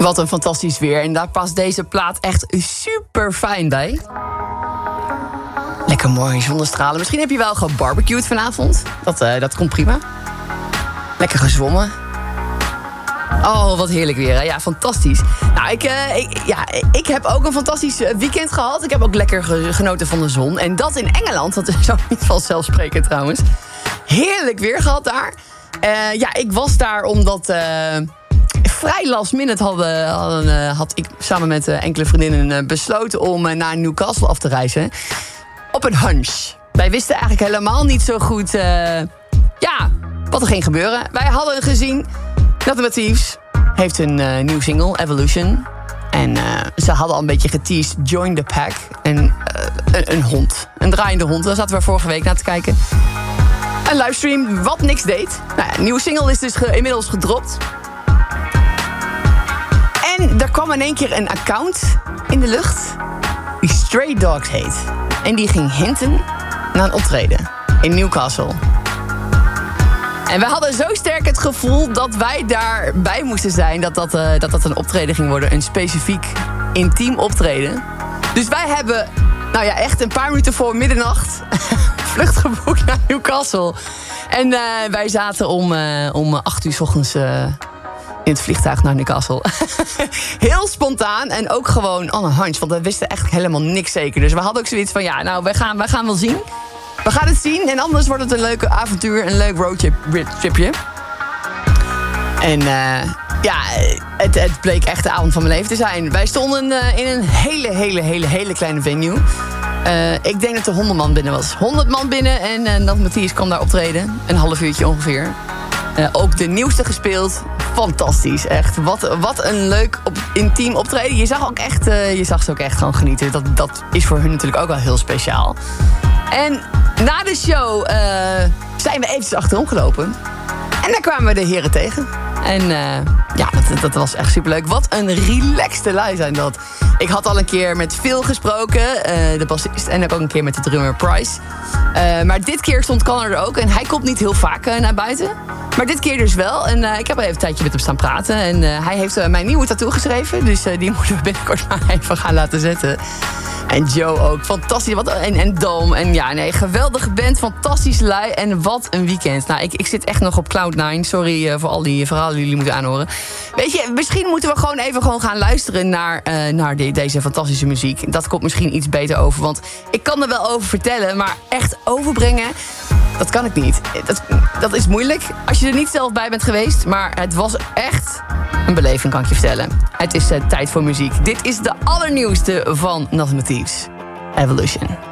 Wat een fantastisch weer. En daar past deze plaat echt super fijn bij. Lekker mooi zonnestralen. Misschien heb je wel gebarbecued vanavond. Dat komt prima. Lekker gezwommen. Oh, wat heerlijk weer. Hè? Ja, fantastisch. Nou, ik heb ook een fantastisch weekend gehad. Ik heb ook lekker genoten van de zon. En dat in Engeland. Dat is ook niet vanzelfsprekend trouwens. Heerlijk weer gehad daar. Ik was daar omdat... vrij last minute had ik samen met enkele vriendinnen besloten om naar Newcastle af te reizen. Op een hunch. Wij wisten eigenlijk helemaal niet zo goed wat er ging gebeuren. Wij hadden gezien Nothing But Thieves heeft een nieuwe single, Evolution. En ze hadden al een beetje geteased Join the Pack. En een hond, een draaiende hond. Daar zaten we vorige week naar te kijken. Een livestream wat niks deed. Nou ja, een nieuwe single is dus inmiddels gedropt. En er kwam in één keer een account in de lucht die Stray Dogs heet. En die ging hinten naar een optreden in Newcastle. En we hadden zo sterk het gevoel dat wij daarbij moesten zijn. Dat een optreden ging worden. Een specifiek intiem optreden. Dus wij hebben, echt een paar minuten voor middernacht vlucht geboekt naar Newcastle. En wij zaten om 8 uur 's ochtends in het vliegtuig naar Newcastle. Heel spontaan en ook gewoon on a hunch. Want we wisten echt helemaal niks zeker. Dus we hadden ook zoiets van, wij gaan wel zien. We gaan het zien en anders wordt het een leuke avontuur. Een leuk roadtripje. En het bleek echt de avond van mijn leven te zijn. Wij stonden in een hele kleine venue. Ik denk dat er 100 man binnen was. 100 man binnen en dat Mathias kwam daar optreden. Een half uurtje ongeveer. Ook de nieuwste gespeeld. Fantastisch, echt. Wat een leuk intiem optreden. Je zag ze ook echt gewoon genieten. Dat is voor hun natuurlijk ook wel heel speciaal. En na de show zijn we eventjes achterom gelopen. En daar kwamen we de heren tegen. En dat was echt superleuk. Wat een relaxte lui zijn dat. Ik had al een keer met Phil gesproken, de bassist. En ook een keer met de drummer Price. Maar dit keer stond Connor er ook. En hij komt niet heel vaak naar buiten. Maar dit keer dus wel. En ik heb al even een tijdje met hem staan praten. En hij heeft mijn nieuwe tattoo geschreven. Dus die moeten we binnenkort maar even gaan laten zetten. En Joe ook. Fantastisch. En Dome. En geweldige band. Fantastische lui. En wat een weekend. Nou, ik zit echt nog op Cloud9. Sorry voor al die verhalen die jullie moeten aanhoren. Weet je, misschien moeten we gewoon gaan luisteren naar deze fantastische muziek. Dat komt misschien iets beter over. Want ik kan er wel over vertellen. Maar echt overbrengen, dat kan ik niet. Dat is moeilijk als je er niet zelf bij bent geweest. Maar het was echt een beleving, kan ik je vertellen. Het is tijd voor muziek. Dit is de allernieuwste van Nothing But Thieves. Evolution.